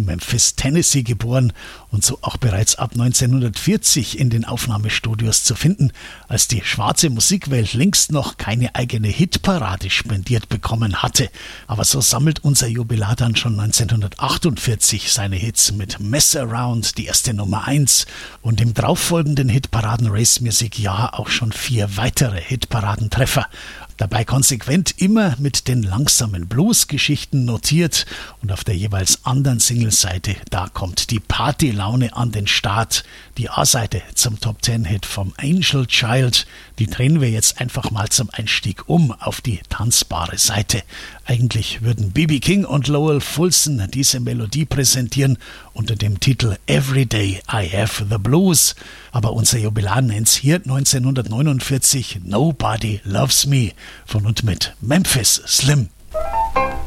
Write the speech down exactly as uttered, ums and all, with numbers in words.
Memphis, Tennessee geboren und so auch bereits ab neunzehnhundertvierzig in den Aufnahmestudios zu finden, als die schwarze Musikwelt längst noch keine eigene Hitparade spendiert bekommen hatte. Aber so sammelt unser Jubilar dann schon neunzehnhundertachtundvierzig seine Hits mit Mess Around, die erste Nummer eins, und im darauffolgenden Hitparaden-Race-Music-Jahr auch schon vier weitere Hitparadentreffer. Dabei konsequent immer mit den langsamen Blues-Geschichten notiert und auf der jeweils anderen Singleseite, da kommt die Partylaune an den Start. Die A-Seite zum Top Ten Hit vom Angel Child, die drehen wir jetzt einfach mal zum Einstieg um auf die tanzbare Seite. Eigentlich würden B B King und Lowell Fulson diese Melodie präsentieren unter dem Titel Everyday I Have the Blues. Aber unser Jubilar nennt's hier neunzehnhundertneunundvierzig Nobody Loves Me von und mit Memphis Slim.